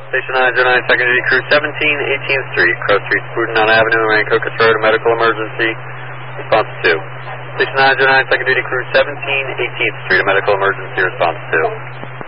Station 909, Second Duty Crew 17, 18th Street, Cross Street, Spudon Avenue, Rancocas Road, a medical emergency. Response 2. Station 909, Second Duty Crew 17, 18th Street, a medical emergency. Response 2.